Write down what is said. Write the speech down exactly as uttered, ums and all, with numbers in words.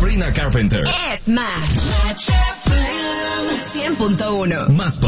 Sabrina Carpenter. Es Match. cien punto uno. Más